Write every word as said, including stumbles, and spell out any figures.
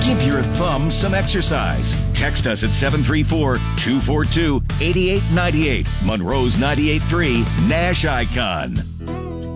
Give your thumb some exercise. Text us at seven three four, two four two, eight eight nine eight. Monroe's ninety-eight point three Nash Icon.